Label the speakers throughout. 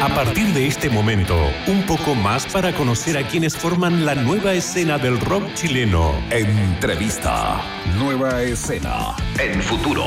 Speaker 1: A partir de este momento, un poco más para conocer a quienes forman la nueva escena del rock chileno.
Speaker 2: Entrevista. Nueva escena. En Futuro.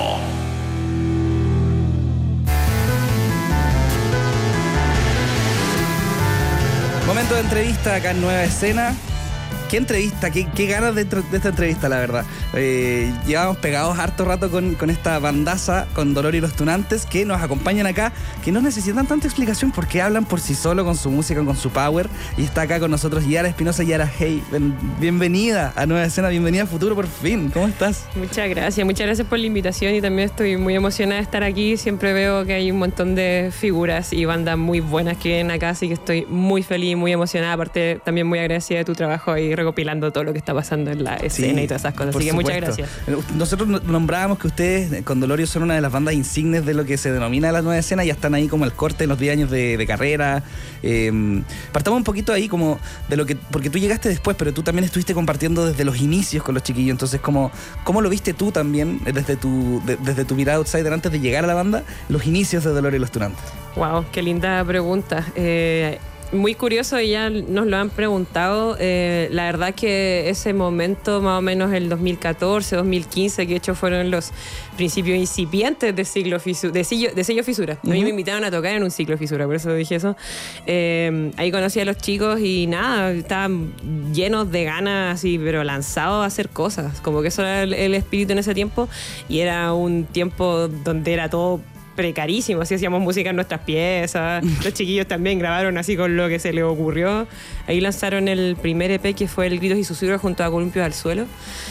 Speaker 3: Momento de entrevista acá en Nueva Escena. ¿Qué entrevista? ¿Qué ganas de esta entrevista, la verdad? Llevamos pegados harto rato con esta bandaza, con Dolor y los Tunantes, que nos acompañan acá, que no necesitan tanta explicación porque hablan por sí solo con su música, con su power. Y está acá con nosotros Yara Espinosa. Yara, hey, bienvenida a Nueva Escena, bienvenida a Futuro por fin. ¿Cómo estás?
Speaker 4: Muchas gracias por la invitación y también estoy muy emocionada de estar aquí. Siempre veo que hay un montón de figuras y bandas muy buenas que vienen acá, así que estoy muy feliz, muy emocionada. Aparte, también muy agradecida de tu trabajo y recopilando todo lo que está pasando en la escena y todas esas cosas. Así que muchas gracias.
Speaker 3: Nosotros nombrábamos que ustedes con Dolorio son una de las bandas insignes de lo que se denomina la nueva escena. Ya están ahí como al corte de los 10 años de carrera. Partamos un poquito ahí como de lo que... Porque tú llegaste después, pero tú también estuviste compartiendo desde los inicios con los chiquillos. Entonces, ¿cómo lo viste tú también desde tu mirada outsider antes de llegar a la banda, los inicios de Dolorio y los Tunantes?
Speaker 4: Wow, qué linda pregunta. Muy curioso y ya nos lo han preguntado. La verdad que ese momento, más o menos el 2014, 2015, que de hecho fueron los principios incipientes de Sello Fisura. A mí me invitaron a tocar en un Ciclo Fisura, por eso dije eso. Ahí conocí a los chicos y nada, estaban llenos de ganas, así, pero lanzados a hacer cosas. Como que eso era el espíritu en ese tiempo, y era un tiempo donde era todo precarísimo, así hacíamos música en nuestras piezas. Los chiquillos también grabaron así con lo que se les ocurrió. Ahí lanzaron el primer EP, que fue El Gritos y Susurros junto a Columpios al Suelo.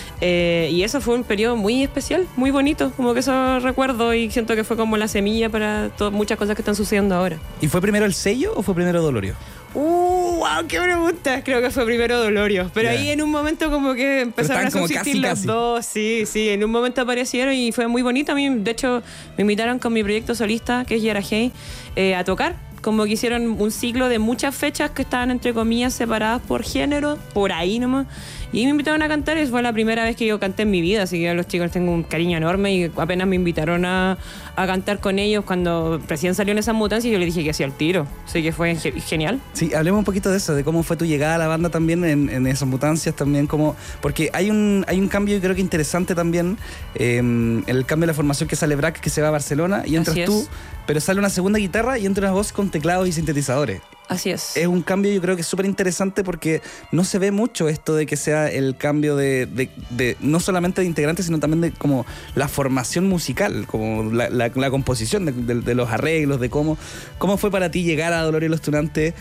Speaker 4: Y eso fue un periodo muy especial, muy bonito, como que eso recuerdo y siento que fue como la semilla para muchas cosas que están sucediendo ahora.
Speaker 3: ¿Y fue primero el sello o fue primero Dolorio?
Speaker 4: ¡Wow! ¡Qué pregunta! Creo que fue primero Dolorio. Pero ahí en un momento como que empezaron a subsistir los dos. Sí, en un momento aparecieron y fue muy bonito. A mí, de hecho, me invitaron con mi proyecto solista, que es Yara Hey, a tocar. Como que hicieron un ciclo de muchas fechas que estaban, entre comillas, separadas por género, por ahí nomás. Y me invitaron a cantar y fue la primera vez que yo canté en mi vida, así que a los chicos tengo un cariño enorme y apenas me invitaron a cantar con ellos cuando recién salió en Esas Mutancias, yo les dije que hacía el tiro, así que fue genial.
Speaker 3: Sí, hablemos un poquito de eso, de cómo fue tu llegada a la banda también en Esas Mutancias también, porque hay un cambio, yo creo que interesante también, el cambio de la formación, que sale Brack, que se va a Barcelona y entras tú, pero sale una segunda guitarra y entra una voz con teclados y sintetizadores.
Speaker 4: Así es.
Speaker 3: Es un cambio, yo creo que es súper interesante porque no se ve mucho esto de que sea el cambio de no solamente de integrantes, sino también de como la formación musical, como la composición de los arreglos, de cómo fue para ti llegar a Dolor y los Tunantes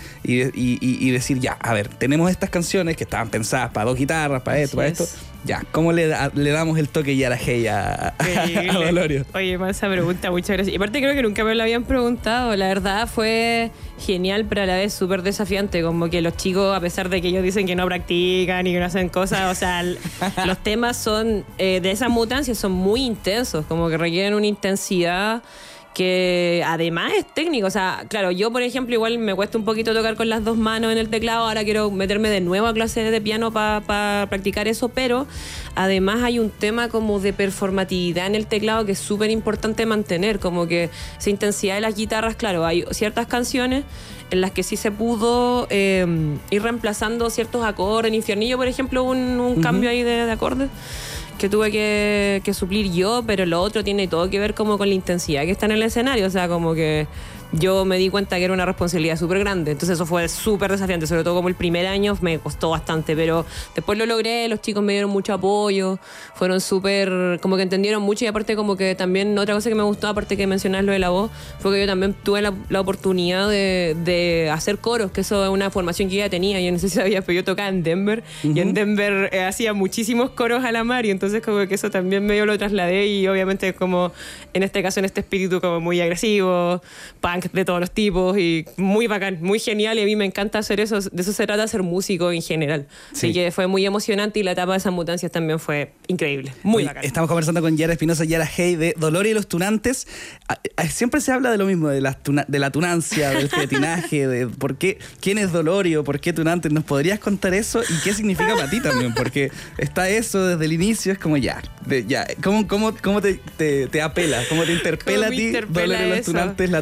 Speaker 3: y decir, ya, a ver, tenemos estas canciones que estaban pensadas para dos guitarras, para esto, para esto. Ya, ¿cómo le damos el toque Yara Hey a Dolorio?
Speaker 4: Oye, más esa pregunta, muchas gracias. Y aparte creo que nunca me lo habían preguntado. La verdad fue genial, pero a la vez súper desafiante. Como que los chicos, a pesar de que ellos dicen que no practican y que no hacen cosas, o sea, los temas son de Esas Mutancias son muy intensos, como que requieren una intensidad que además es técnico. O sea, claro, yo por ejemplo igual me cuesta un poquito tocar con las dos manos en el teclado. Ahora quiero meterme de nuevo a clases de piano para practicar eso, pero además hay un tema como de performatividad en el teclado que es súper importante mantener, como que esa intensidad de las guitarras. Claro, hay ciertas canciones en las que sí se pudo ir reemplazando ciertos acordes. En Infiernillo, por ejemplo, un cambio ahí de acordes que tuve que suplir yo, pero lo otro tiene todo que ver como con la intensidad que está en el escenario. O sea, como que yo me di cuenta que era una responsabilidad súper grande. Entonces eso fue súper desafiante, sobre todo como el primer año me costó bastante, pero después lo logré, los chicos me dieron mucho apoyo, fueron súper, como que entendieron mucho. Y aparte como que también otra cosa que me gustó, aparte que mencionas lo de la voz, fue que yo también tuve la oportunidad de hacer coros, que eso es una formación que ya tenía. Yo no sé si sabías, pero yo tocaba en Denver, y en Denver hacía muchísimos coros a la mar, y entonces como que eso también medio lo trasladé, y obviamente como en este caso, en este espíritu como muy agresivo, punk de todos los tipos, y muy bacán, muy genial. Y a mí me encanta hacer eso, de eso se trata, ser músico en general. Sí. Así que fue muy emocionante, y la etapa de Esas Mutancias también fue increíble, muy bacán. Estamos conversando con Yara Espinosa, Yara Hey, de Dolor y los Tunantes. Siempre se habla de lo mismo, de la tunancia, del fetinaje, de por qué, quién es Dolorio, por qué Tunantes. ¿Nos podrías contar eso y qué significa para ti también? Porque está eso desde el inicio, es como ¿cómo te apela? ¿Cómo te interpela a ti Dolor y los Tunantes, la tunancia?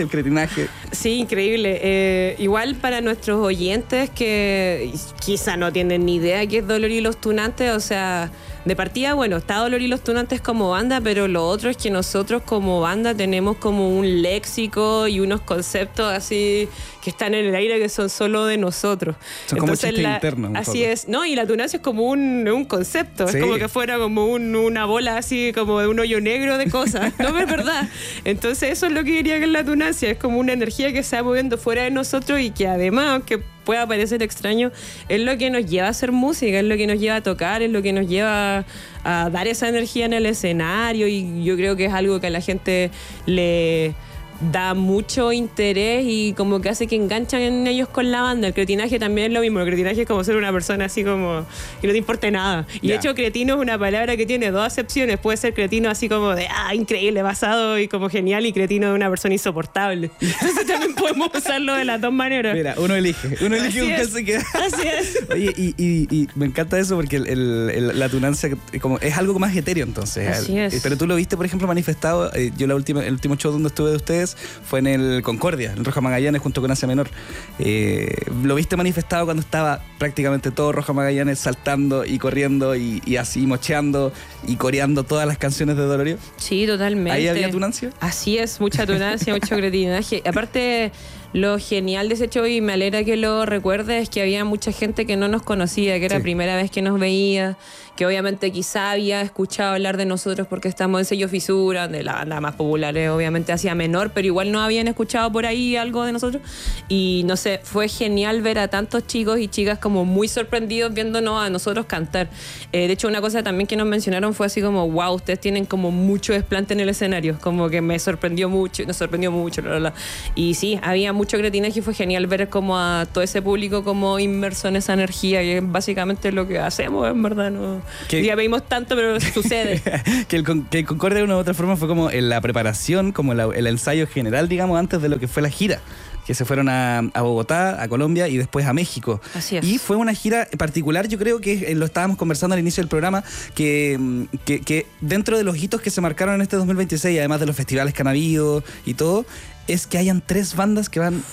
Speaker 3: Cretinaje.
Speaker 4: Sí, increíble. Igual para nuestros oyentes que quizá no tienen ni idea qué es Dolor y los Tunantes, o sea, de partida, bueno, está Dolor y los Tunantes como banda, pero lo otro es que nosotros como banda tenemos como un léxico y unos conceptos así que están en el aire que son solo de nosotros.
Speaker 3: Son como chistes internos.
Speaker 4: Así es. No, y la tunancia es como un concepto.
Speaker 3: Sí.
Speaker 4: Es como que fuera como una bola así, como de un hoyo negro de cosas. No, es verdad. Entonces eso es lo que diría que es la tunancia. Es como una energía que se va moviendo fuera de nosotros y que además, aunque pueda parecer extraño, es lo que nos lleva a hacer música, es lo que nos lleva a tocar, es lo que nos lleva a dar esa energía en el escenario, y yo creo que es algo que a la gente le da mucho interés y como que hace que enganchan en ellos con la banda. El cretinaje también es lo mismo. El cretinaje es como ser una persona así como que no te importe nada. Y de hecho cretino es una palabra que tiene dos acepciones. Puede ser cretino así como de increíble, basado y como genial, y cretino de una persona insoportable. Entonces también podemos usarlo de las dos maneras.
Speaker 3: Mira, uno elige un que se queda.
Speaker 4: Así es.
Speaker 3: Oye, y me encanta eso porque la tunancia como es algo más etéreo, entonces.
Speaker 4: Así es.
Speaker 3: Pero tú lo viste, por ejemplo, manifestado. Yo el último show donde estuve de ustedes fue en el Concordia, en Roja Magallanes, junto con Asia Menor. ¿Lo viste manifestado cuando estaba prácticamente todo Roja Magallanes saltando y corriendo y así mocheando y coreando todas las canciones de Dolorio?
Speaker 4: Sí, totalmente.
Speaker 3: ¿Ahí había tunancia?
Speaker 4: Así es, mucha tunancia, mucho cretinaje. Aparte, lo genial de ese show, y me alegra que lo recuerdes, es que había mucha gente que no nos conocía, que era la primera vez que nos veía, que obviamente quizá había escuchado hablar de nosotros porque estamos en Sello Fisura, de la banda más popular, obviamente Asia Menor, pero igual no habían escuchado por ahí algo de nosotros. Y no sé, fue genial ver a tantos chicos y chicas como muy sorprendidos viéndonos a nosotros cantar. De hecho, una cosa también que nos mencionaron fue así como, wow, ustedes tienen como mucho desplante en el escenario, como que me sorprendió mucho, nos sorprendió mucho, Y sí, había mucho cretinaje y fue genial ver como a todo ese público como inmerso en esa energía, que es básicamente lo que hacemos, en verdad, ¿no? Ya veímos tanto, pero sucede.
Speaker 3: que el Concordia de una u otra forma fue como en la preparación, como el ensayo general, digamos, antes de lo que fue la gira. Que se fueron a Bogotá, a Colombia y después a México.
Speaker 4: Así es.
Speaker 3: Y fue una gira particular, yo creo que lo estábamos conversando al inicio del programa, que dentro de los hitos que se marcaron en este 2026, además de los festivales que han habido y todo, es que hayan tres bandas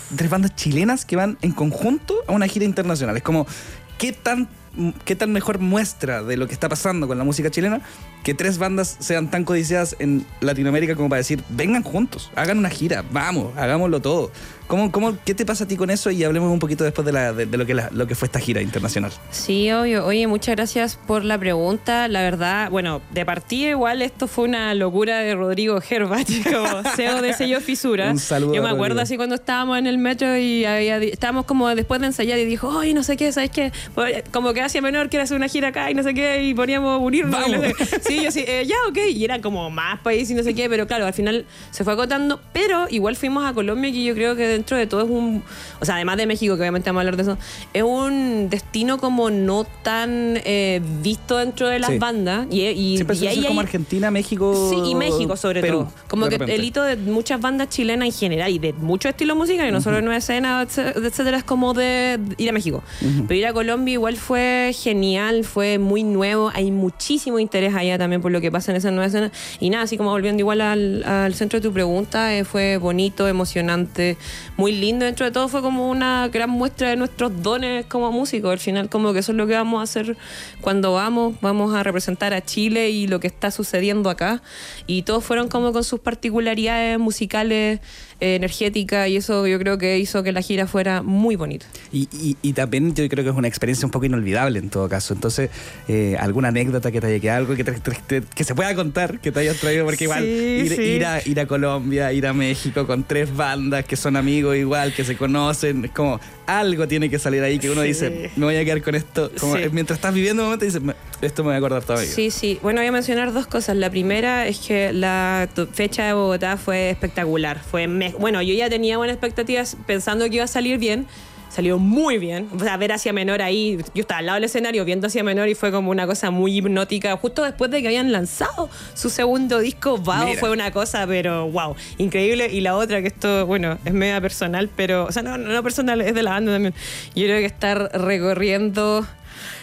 Speaker 3: chilenas que van en conjunto a una gira internacional. Es como, ¿qué tan mejor muestra de lo que está pasando con la música chilena que tres bandas sean tan codiciadas en Latinoamérica como para decir, vengan juntos, hagan una gira, vamos, hagámoslo todo? ¿Qué te pasa a ti con eso? Y hablemos un poquito después de lo que fue esta gira internacional.
Speaker 4: Sí, obvio. Oye, muchas gracias por la pregunta. La verdad, bueno, de partida igual esto fue una locura de Rodrigo Herbach, como CEO de Sello Fisura.
Speaker 3: Un saludo.
Speaker 4: Yo me acuerdo así cuando estábamos en el metro y estábamos como después de ensayar y dijo, oye, no sé qué, ¿sabes qué? Como que Asia Menor quiere hacer una gira acá y no sé qué, y poníamos unirnos.
Speaker 3: Vamos.
Speaker 4: Sí, yo sí, ya, ok. Y eran como más países y no sé qué, pero claro, al final se fue acotando. Pero igual fuimos a Colombia, que yo creo que dentro de todo es o sea, además de México, que obviamente vamos a hablar de eso, es un destino como no tan visto dentro de las bandas. Y
Speaker 3: ahí como Argentina, México.
Speaker 4: Sí, y México sobre
Speaker 3: Perú,
Speaker 4: todo. Como que el hito de muchas bandas chilenas en general y de muchos estilos musicales, no solo de Nueva Escena, etcétera, es como de ir a México. Pero ir a Colombia igual fue genial, fue muy nuevo, hay muchísimo interés allá también por lo que pasa en esa Nueva Escena. Y nada, así como volviendo igual al centro de tu pregunta, fue bonito, emocionante, muy lindo. Dentro de todo fue como una gran muestra de nuestros dones como músicos. Al final como que eso es lo que vamos a hacer cuando vamos a representar a Chile y lo que está sucediendo acá, y todos fueron como con sus particularidades musicales, energéticas, y eso yo creo que hizo que la gira fuera muy bonita.
Speaker 3: Y también yo creo que es una experiencia un poco inolvidable en todo caso. Entonces, alguna anécdota que te haya quedado, algo que se pueda contar, que te hayas traído, porque igual ir a Colombia, ir a México con tres bandas que son amigos igual, que se conocen, es como algo tiene que salir ahí que uno dice, me voy a quedar con esto. Como mientras estás viviendo un momento dices, esto me voy a acordar todavía. Sí.
Speaker 4: Bueno, voy a mencionar dos cosas. La primera es que la fecha de Bogotá fue espectacular. Bueno, yo ya tenía buenas expectativas pensando que iba a salir bien. Salió muy bien. O sea, ver Asia Menor ahí, yo estaba al lado del escenario viendo Asia Menor y fue como una cosa muy hipnótica. Justo después de que habían lanzado su segundo disco, fue una cosa, pero wow, increíble. Y la otra, que esto, bueno, es media personal, pero, o sea, no personal, es de la banda también. Yo creo que estar recorriendo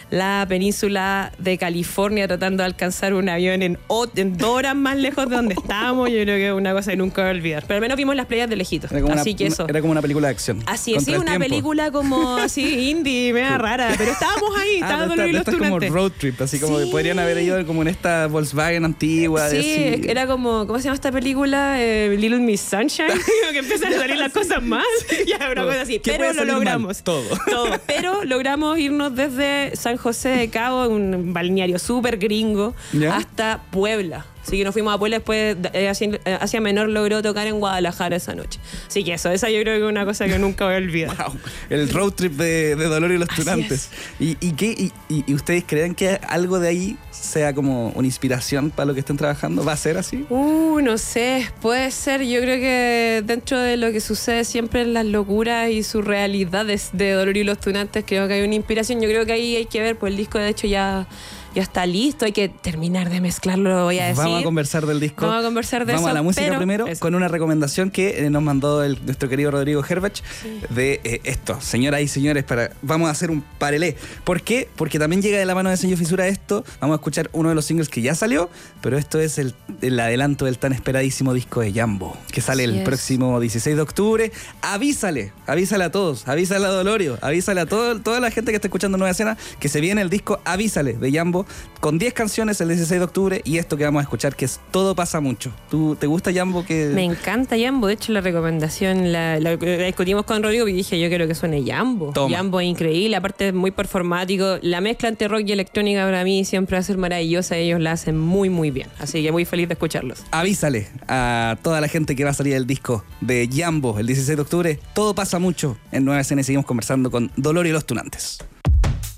Speaker 4: la península de California tratando de alcanzar un avión en 2 horas más lejos de donde estábamos. Yo creo que es una cosa que nunca voy a olvidar. Pero al menos vimos las playas de lejitos.
Speaker 3: Era como una película de acción.
Speaker 4: Así es, sí, una película como así indie, media rara. Pero estábamos ahí, estábamos Dolor y los Tunantes.
Speaker 3: Como road trip, así como que podrían haber ido como en esta Volkswagen antigua.
Speaker 4: Sí,
Speaker 3: así.
Speaker 4: Era como, ¿cómo se llama esta película? Little Miss Sunshine. Que empiezan a salir las cosas más. Ya, una cosa así. Pero lo logramos.
Speaker 3: Todo.
Speaker 4: Pero logramos irnos desde San José de Cabo, un balneario súper gringo, hasta Puebla. Así que nos fuimos a Puebla, después Asia Menor logró tocar en Guadalajara esa noche. Así que esa yo creo que es una cosa que nunca voy a olvidar.
Speaker 3: Wow, el road trip de Dolor y los Tunantes. ¿Y ustedes creen que algo de ahí sea como una inspiración para lo que estén trabajando? ¿Va a ser así?
Speaker 4: No sé, puede ser. Yo creo que dentro de lo que sucede siempre en las locuras y surrealidades de Dolor y los Tunantes, creo que hay una inspiración. Yo creo que ahí hay que ver, pues el disco de hecho ya está listo, hay que terminar de mezclarlo, lo voy a decir.
Speaker 3: Vamos a conversar del disco.
Speaker 4: Vamos a conversar de eso.
Speaker 3: Vamos a la música primero, con una recomendación que nos mandó nuestro querido Rodrigo Herbach de esto. Señoras y señores, vamos a hacer un parelé. ¿Por qué? Porque también llega de la mano de Sello Fisura esto. Vamos a escuchar uno de los singles que ya salió, pero esto es el adelanto del tan esperadísimo disco de Jambo, que sale el próximo 16 de octubre. Avísale a todos, avísale a Dolorio, avísale a toda la gente que está escuchando Nueva Escena que se viene el disco Avísale de Jambo, con 10 canciones el 16 de octubre y esto que vamos a escuchar que es Todo pasa mucho. ¿Te gusta Jambo?
Speaker 4: Me encanta Jambo, de hecho la recomendación la discutimos con Rodrigo y dije yo quiero que suene Jambo. Jambo es increíble, aparte es muy performático, la mezcla entre rock y electrónica para mí siempre va a ser maravillosa, ellos la hacen muy muy bien, así que muy feliz de escucharlos.
Speaker 3: Avísale a toda la gente que va a salir el disco de Jambo el 16 de octubre, Todo pasa mucho en Nueva Escena y seguimos conversando con Dolor y los Tunantes.